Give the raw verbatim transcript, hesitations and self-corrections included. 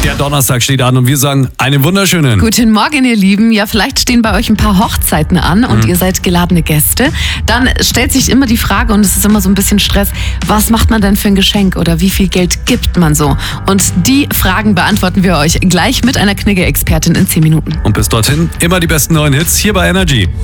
Der Donnerstag steht an und wir sagen einen wunderschönen. Guten Morgen, ihr Lieben. Ja, vielleicht stehen bei euch ein paar Hochzeiten an und mhm. ihr seid geladene Gäste. Dann stellt sich immer die Frage, und es ist immer so ein bisschen Stress, was macht man denn für ein Geschenk oder wie viel Geld gibt man so? Und die Fragen beantworten wir euch gleich mit einer Knigge-Expertin in zehn Minuten. Und bis dorthin immer die besten neuen Hits hier bei Energy.